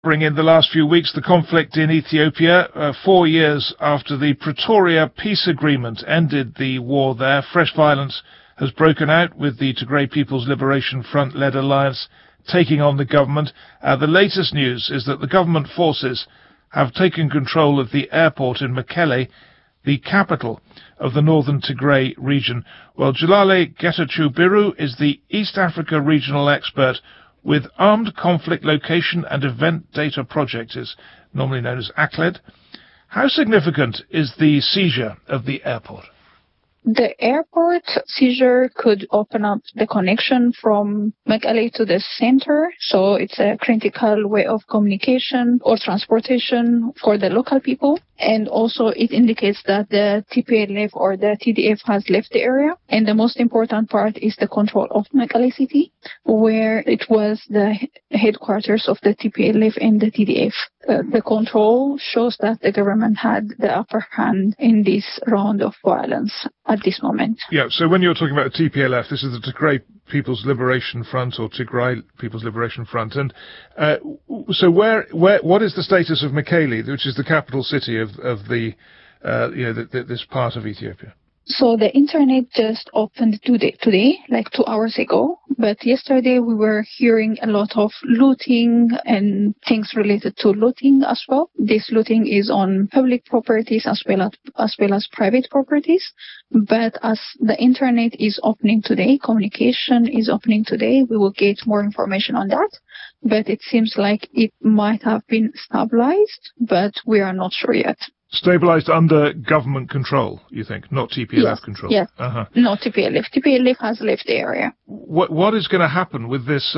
Bring in the last few weeks, the conflict in Ethiopia, 4 years after the Pretoria peace agreement ended the war there. Fresh violence has broken out with the Tigray People's Liberation Front-led alliance taking on the government. The latest news is that the government forces have taken control of the airport in Mekelle, the capital of the northern Tigray region. Well, Jalale Getachew-Biru is the East Africa regional expert with Armed Conflict Location and Event Data Project, is normally known as ACLED. How significant is the seizure of the airport? The airport seizure could open up the connection from Mekelle to the center, so it's a critical way of communication or transportation for the local people. And also it indicates that the TPLF or the TDF has left the area. And the most important part is the control of Mekelle city, where it was the headquarters of the TPLF and the TDF. The control shows that the government had the upper hand in this round of violence at this moment. Yeah, so when you're talking about the TPLF, this is the Tigray People's Liberation Front, or Tigray People's Liberation Front. And so what is the status of Mekelle, which is the capital city of the this part of Ethiopia? So the internet just opened today, like 2 hours ago. But yesterday we were hearing a lot of looting and things related to looting as well. This looting is on public properties as well as private properties. But as the internet is opening today, communication is opening today, we will get more information on that. But it seems like it might have been stabilized, but we are not sure yet. Stabilized under government control, you think, not TPLF control? Yes, not TPLF. TPLF has left the area. What is going to happen with this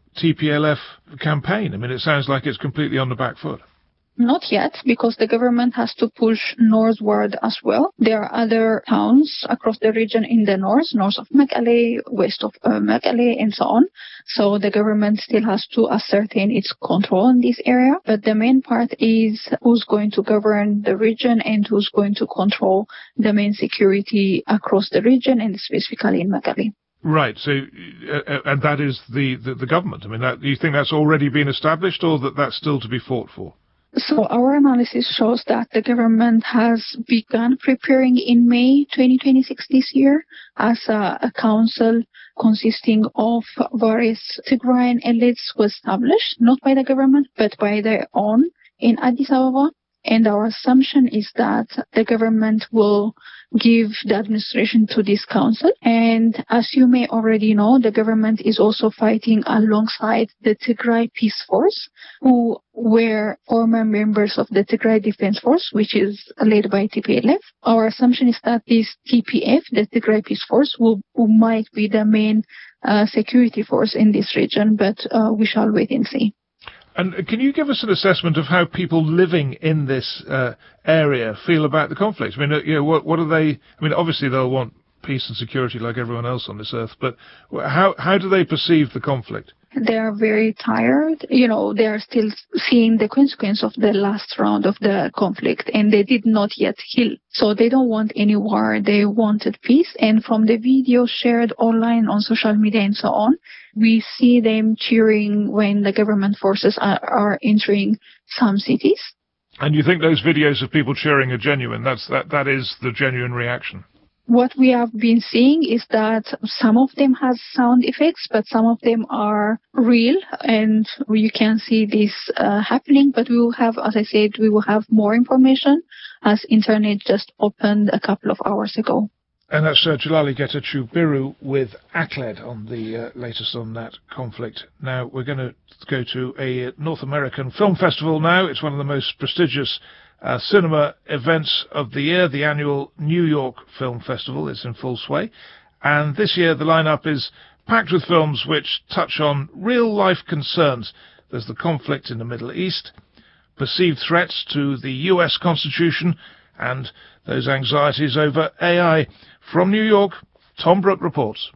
TPLF campaign? I mean, it sounds like it's completely on the back foot. Not yet, because the government has to push northward as well. There are other towns across the region in the north of Mekelle, west of Mekelle, and so on. So the government still has to ascertain its control in this area. But the main part is who's going to govern the region and who's going to control the main security across the region and specifically in Mekelle. Right. So, and that is the government. I mean, do you think that's already been established, or that's still to be fought for? So our analysis shows that the government has begun preparing in May 2026 this year as a council consisting of various Tigrayan elites was established, not by the government, but by their own in Addis Ababa. And our assumption is that the government will give the administration to this council. And as you may already know, the government is also fighting alongside the Tigray Peace Force, who were former members of the Tigray Defense Force, which is led by TPLF. Our assumption is that this TPF, the Tigray Peace Force, who might be the main security force in this region, but we shall wait and see. And can you give us an assessment of how people living in this area feel about the conflict? I mean, what are they? I mean, obviously they'll want peace and security like everyone else on this earth, but how do they perceive the conflict? They are very tired. They are still seeing the consequence of the last round of the conflict, and they did not yet heal. So they don't want any war. They wanted peace. And from the video shared online on social media and so on, we see them cheering when the government forces are entering some cities. And you think those videos of people cheering are genuine? That is the genuine reaction? What we have been seeing is that some of them has sound effects, but some of them are real, and you can see this happening. But we will have, as I said, we will have more information as internet just opened a couple of hours ago. And that's Jalale Getachew-Biru with ACLED on the latest on that conflict. Now we're going to go to a North American film festival now. It's one of the most prestigious cinema events of the year. The annual New York Film Festival is in full sway. And this year the lineup is packed with films which touch on real-life concerns. There's the conflict in the Middle East, perceived threats to the U.S. Constitution, and those anxieties over AI. From New York, Tom Brooke reports.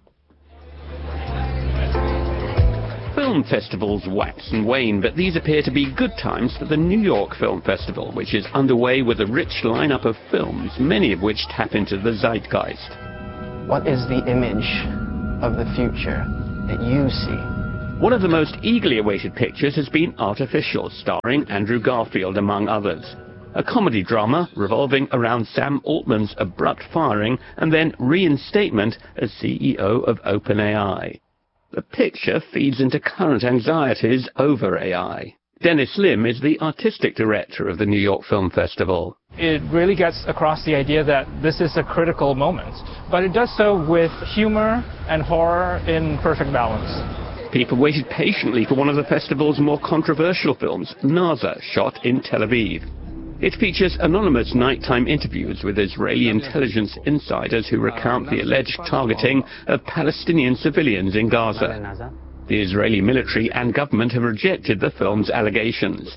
Film festivals wax and wane, but these appear to be good times for the New York Film Festival, which is underway with a rich lineup of films, many of which tap into the zeitgeist. What is the image of the future that you see One of the most eagerly awaited pictures has been Artificial, starring Andrew Garfield, among others. A comedy drama revolving around Sam Altman's abrupt firing and then reinstatement as CEO of OpenAI. The picture feeds into current anxieties over AI. Dennis Lim is the artistic director of the New York Film Festival. It really gets across the idea that this is a critical moment, but it does so with humor and horror in perfect balance. People waited patiently for one of the festival's more controversial films, Naza, shot in Tel Aviv. It features anonymous nighttime interviews with Israeli intelligence insiders who recount the alleged targeting of Palestinian civilians in Gaza. The Israeli military and government have rejected the film's allegations.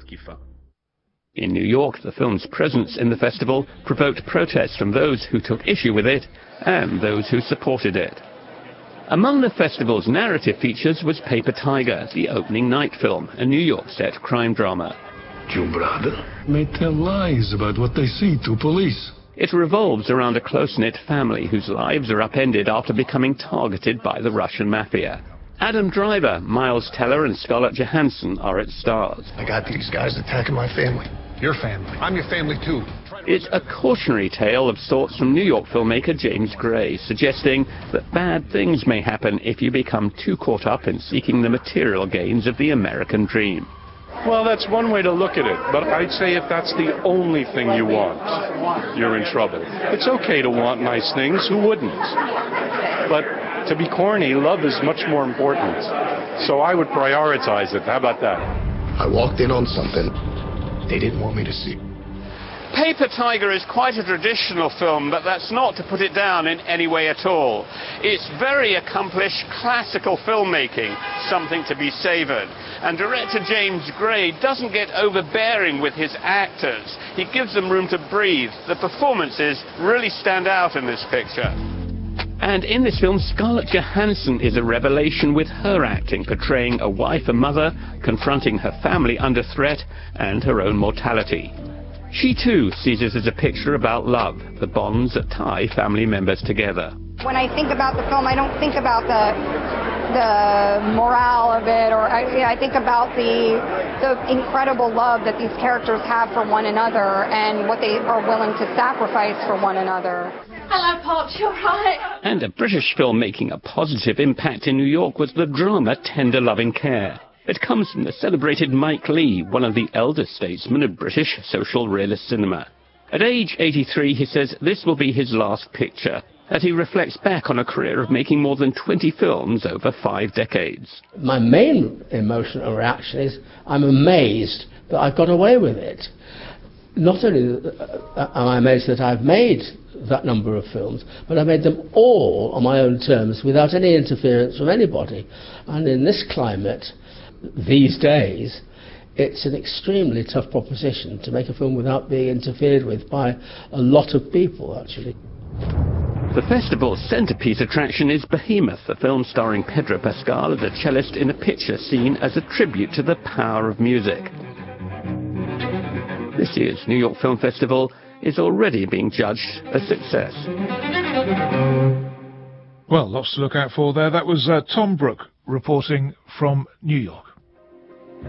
In New York, the film's presence in the festival provoked protests from those who took issue with it and those who supported it. Among the festival's narrative features was Paper Tiger, the opening night film, a New York-set crime drama. Your brother may tell lies about what they see to police. It revolves around a close-knit family whose lives are upended after becoming targeted by the Russian mafia. Adam Driver, Miles Teller and Scarlett Johansson are its stars. I got these guys attacking my family. Your family. I'm your family too. It's a cautionary tale of sorts from New York filmmaker James Gray, suggesting that bad things may happen if you become too caught up in seeking the material gains of the American dream. Well, that's one way to look at it, but I'd say if that's the only thing you want, you're in trouble. It's okay to want nice things, who wouldn't? But to be corny, love is much more important. So I would prioritize it. How about that? I walked in on something they didn't want me to see. Paper Tiger is quite a traditional film, but that's not to put it down in any way at all. It's very accomplished classical filmmaking, something to be savoured. And director James Gray doesn't get overbearing with his actors. He gives them room to breathe. The performances really stand out in this picture. And in this film, Scarlett Johansson is a revelation with her acting, portraying a wife and mother, confronting her family under threat and her own mortality. She too sees it as a picture about love, the bonds that tie family members together. When I think about the film, I don't think about the morale of it, or I think about the incredible love that these characters have for one another and what they are willing to sacrifice for one another. Hello, Pops, you're right. And a British film making a positive impact in New York was the drama Tender Loving Care. It comes from the celebrated Mike Leigh, one of the elder statesmen of British social realist cinema. At age 83, he says this will be his last picture, as he reflects back on a career of making more than 20 films over 5 decades. My main emotional reaction is I'm amazed that I've got away with it. Not only am I amazed that I've made that number of films, but I made them all on my own terms without any interference from anybody. And in this climate, these days, it's an extremely tough proposition to make a film without being interfered with by a lot of people, actually. The festival's centrepiece attraction is Behemoth, a film starring Pedro Pascal as a cellist in a picture seen as a tribute to the power of music. This year's New York Film Festival is already being judged a success. Well, lots to look out for there. That was Tom Brooke reporting from New York.